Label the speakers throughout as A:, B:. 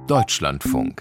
A: Deutschlandfunk.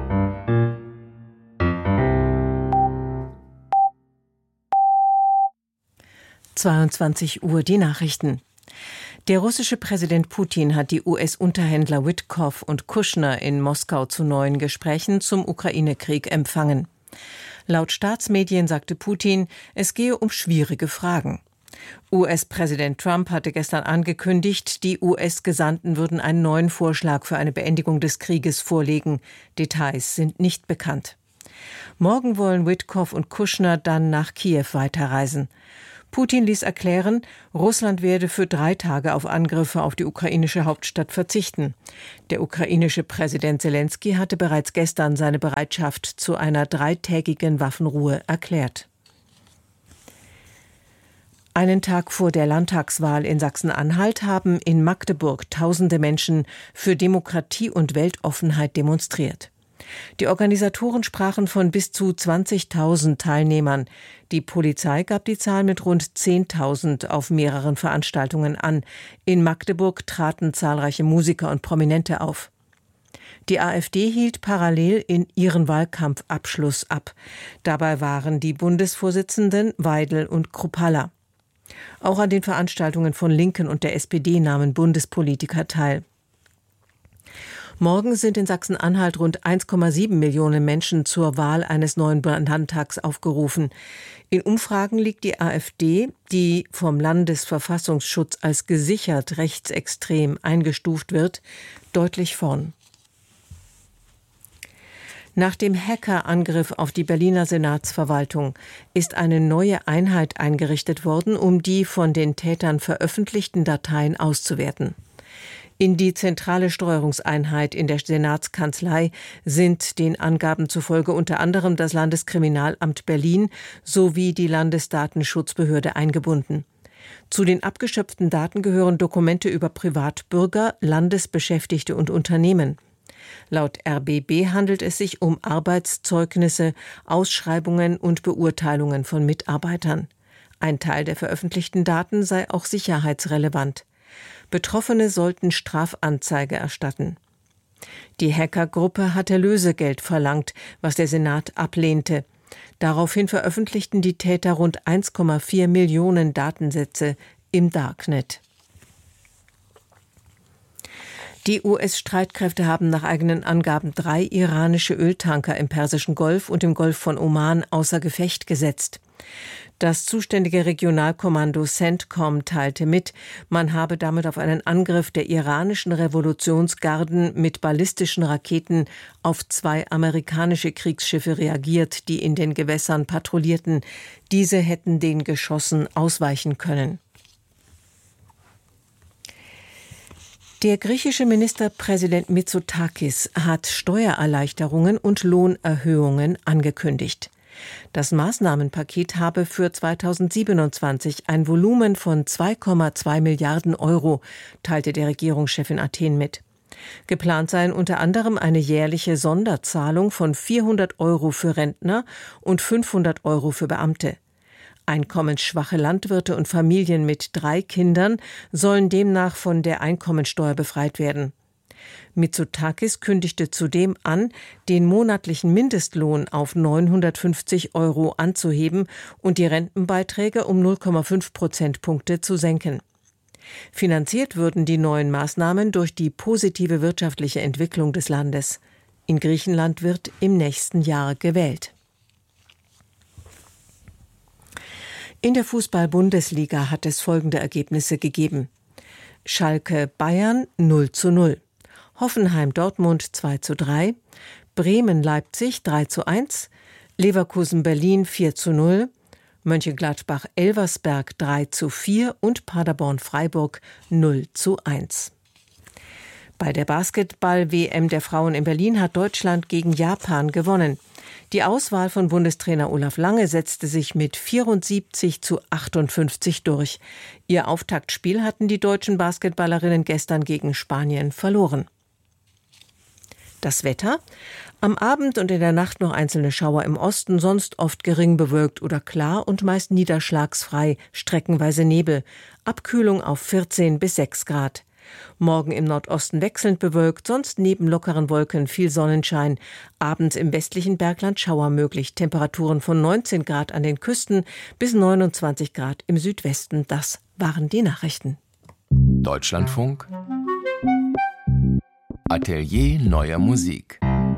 B: Uhr die Nachrichten. Der russische Präsident Putin hat die US-Unterhändler Witkoff und Kushner in Moskau zu neuen Gesprächen zum Ukraine-Krieg empfangen. Laut Staatsmedien sagte Putin, es gehe um schwierige Fragen. US-Präsident Trump hatte gestern angekündigt, die US-Gesandten würden einen neuen Vorschlag für eine Beendigung des Krieges vorlegen. Details sind nicht bekannt. Morgen wollen Witkoff und Kushner dann nach Kiew weiterreisen. Putin ließ erklären, Russland werde für 3 Tage auf Angriffe auf die ukrainische Hauptstadt verzichten. Der ukrainische Präsident Selenskyj hatte bereits gestern seine Bereitschaft zu einer 3-tägigen Waffenruhe erklärt. Einen Tag vor der Landtagswahl in Sachsen-Anhalt haben in Magdeburg tausende Menschen für Demokratie und Weltoffenheit demonstriert. Die Organisatoren sprachen von bis zu 20.000 Teilnehmern. Die Polizei gab die Zahl mit rund 10.000 auf mehreren Veranstaltungen an. In Magdeburg traten zahlreiche Musiker und Prominente auf. Die AfD hielt parallel in ihren Wahlkampfabschluss ab. Dabei waren die Bundesvorsitzenden Weidel und Kruppalla. Auch an den Veranstaltungen von Linken und der SPD nahmen Bundespolitiker teil. Morgen sind in Sachsen-Anhalt rund 1,7 Millionen Menschen zur Wahl eines neuen Landtags aufgerufen. In Umfragen liegt die AfD, die vom Landesverfassungsschutz als gesichert rechtsextrem eingestuft wird, deutlich vorn. Nach dem Hackerangriff auf die Berliner Senatsverwaltung ist eine neue Einheit eingerichtet worden, um die von den Tätern veröffentlichten Dateien auszuwerten. In die zentrale Steuerungseinheit in der Senatskanzlei sind den Angaben zufolge unter anderem das Landeskriminalamt Berlin sowie die Landesdatenschutzbehörde eingebunden. Zu den abgeschöpften Daten gehören Dokumente über Privatbürger, Landesbeschäftigte und Unternehmen. Laut RBB handelt es sich um Arbeitszeugnisse, Ausschreibungen und Beurteilungen von Mitarbeitern. Ein Teil der veröffentlichten Daten sei auch sicherheitsrelevant. Betroffene sollten Strafanzeige erstatten. Die Hackergruppe hatte Lösegeld verlangt, was der Senat ablehnte. Daraufhin veröffentlichten die Täter rund 1,4 Millionen Datensätze im Darknet. Die US-Streitkräfte haben nach eigenen Angaben 3 iranische Öltanker im Persischen Golf und im Golf von Oman außer Gefecht gesetzt. Das zuständige Regionalkommando CENTCOM teilte mit, man habe damit auf einen Angriff der iranischen Revolutionsgarden mit ballistischen Raketen auf 2 amerikanische Kriegsschiffe reagiert, die in den Gewässern patrouillierten. Diese hätten den Geschossen ausweichen können. Der griechische Ministerpräsident Mitsotakis hat Steuererleichterungen und Lohnerhöhungen angekündigt. Das Maßnahmenpaket habe für 2027 ein Volumen von 2,2 Milliarden Euro, teilte der Regierungschef in Athen mit. Geplant seien unter anderem eine jährliche Sonderzahlung von 400 Euro für Rentner und 500 Euro für Beamte. Einkommensschwache Landwirte und Familien mit 3 Kindern sollen demnach von der Einkommensteuer befreit werden. Mitsotakis kündigte zudem an, den monatlichen Mindestlohn auf 950 Euro anzuheben und die Rentenbeiträge um 0,5 Prozentpunkte zu senken. Finanziert würden die neuen Maßnahmen durch die positive wirtschaftliche Entwicklung des Landes. In Griechenland wird im nächsten Jahr gewählt. In der Fußball-Bundesliga hat es folgende Ergebnisse gegeben. Schalke Bayern 0:0, Hoffenheim Dortmund 2:3, Bremen Leipzig 3:1, Leverkusen Berlin 4:0, Mönchengladbach Elversberg 3:4 und Paderborn Freiburg 0:1. Bei der Basketball-WM der Frauen in Berlin hat Deutschland gegen Japan gewonnen. Die Auswahl von Bundestrainer Olaf Lange setzte sich mit 74:58 durch. Ihr Auftaktspiel hatten die deutschen Basketballerinnen gestern gegen Spanien verloren. Das Wetter? Am Abend und in der Nacht noch einzelne Schauer im Osten, sonst oft gering bewölkt oder klar und meist niederschlagsfrei, streckenweise Nebel. Abkühlung auf 14 bis 6 Grad. Morgen im Nordosten wechselnd bewölkt, sonst neben lockeren Wolken viel Sonnenschein. Abends im westlichen Bergland Schauer möglich. Temperaturen von 19 Grad an den Küsten bis 29 Grad im Südwesten. Das waren die Nachrichten.
A: Deutschlandfunk Atelier neuer Musik.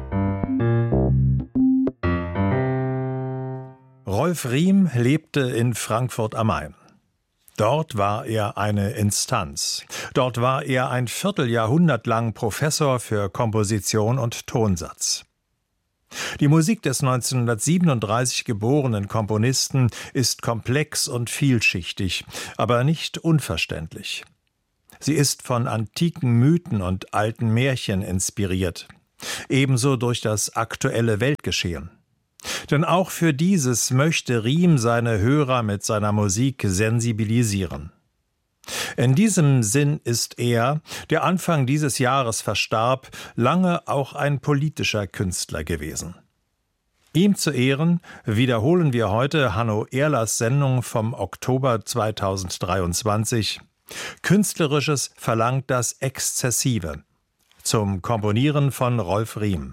C: Rolf Riem lebte in Frankfurt am Main. Dort war er eine Instanz. Dort war er ein Vierteljahrhundert lang Professor für Komposition und Tonsatz. Die Musik des 1937 geborenen Komponisten ist komplex und vielschichtig, aber nicht unverständlich. Sie ist von antiken Mythen und alten Märchen inspiriert, ebenso durch das aktuelle Weltgeschehen. Denn auch für dieses möchte Riem seine Hörer mit seiner Musik sensibilisieren. In diesem Sinn ist er, der Anfang dieses Jahres verstarb, lange auch ein politischer Künstler gewesen. Ihm zu Ehren wiederholen wir heute Hanno Ehrlers Sendung vom Oktober 2023. Künstlerisches verlangt das Exzessive. Zum Komponieren von Rolf Riem.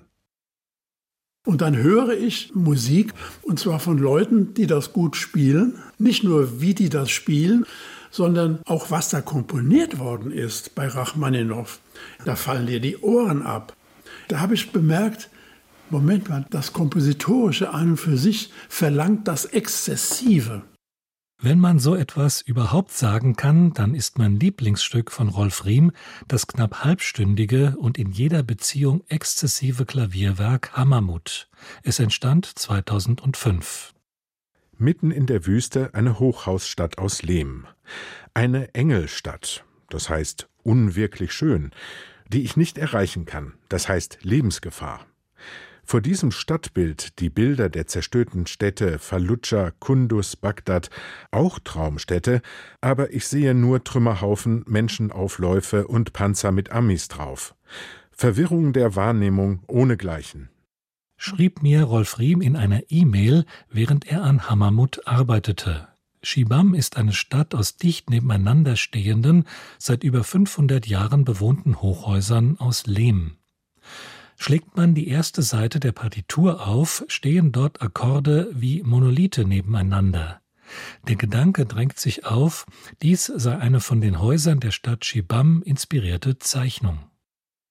D: Und dann höre ich Musik, und zwar von Leuten, die das gut spielen. Nicht nur, wie die das spielen, sondern auch, was da komponiert worden ist bei Rachmaninow. Da fallen dir die Ohren ab. Da habe ich bemerkt, Moment mal, das Kompositorische an und für sich verlangt das Exzessive.
E: Wenn man so etwas überhaupt sagen kann, dann ist mein Lieblingsstück von Rolf Riem das knapp halbstündige und in jeder Beziehung exzessive Klavierwerk Hammermut. Es entstand 2005.
F: Mitten in der Wüste eine Hochhausstadt aus Lehm. Eine Engelstadt, das heißt unwirklich schön, die ich nicht erreichen kann, das heißt Lebensgefahr. Vor diesem Stadtbild die Bilder der zerstörten Städte Fallujah, Kunduz, Bagdad, auch Traumstädte, aber ich sehe nur Trümmerhaufen, Menschenaufläufe und Panzer mit Amis drauf. Verwirrung der Wahrnehmung ohnegleichen.
E: Schrieb mir Rolf Riem in einer E-Mail, während er an Hammermut arbeitete. Shibam ist eine Stadt aus dicht nebeneinander stehenden, seit über 500 Jahren bewohnten Hochhäusern aus Lehm. Schlägt man die erste Seite der Partitur auf, stehen dort Akkorde wie Monolithe nebeneinander. Der Gedanke drängt sich auf, dies sei eine von den Häusern der Stadt Shibam inspirierte Zeichnung.